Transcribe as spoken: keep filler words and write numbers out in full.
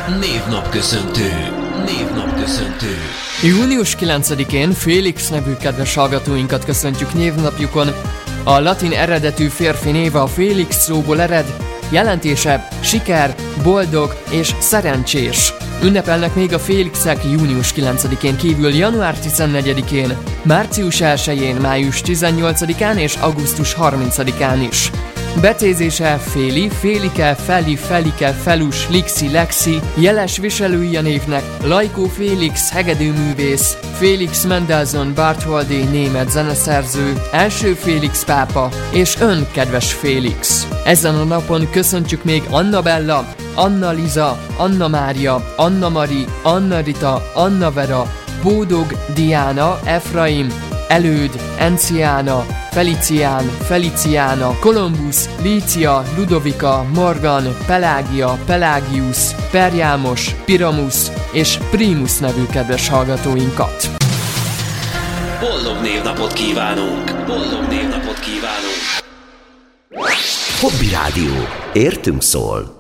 Névnapköszöntő. Névnapköszöntő. június kilencedikén Félix nevű kedves hallgatóinkat köszöntjük névnapjukon. A latin eredetű férfi néve a Félix szóból ered, jelentése siker, boldog és szerencsés. Ünnepelnek még a Félixek június kilencedikén kívül január tizennegyedikén, március elsején, május tizennyolcadikán és augusztus harmincadikán is. Betézése Féli, Félike, Feli, Felike, Felus, Lixi, Lexi, jeles viselői a névnek Lajkó Félix, hegedűművész, Félix Mendelssohn Bartholdy, német zeneszerző, első Félix pápa és ön, kedves Félix. Ezen a napon köszöntjük még Anna Bella, Anna Liza, Anna Mária, Anna Mari, Anna Rita, Anna Vera, Bódog Diana, Efraim, Előd, Enciána, Felicián, Feliciána, Kolumbusz, Lícia, Ludovika, Morgan, Pelágia, Pelágius, Perjámos, Piramusz és Primus nevű kedves hallgatóinkat. Boldog névnapot kívánunk! Boldog névnapot kívánunk! Hobby Rádió. Értünk szól.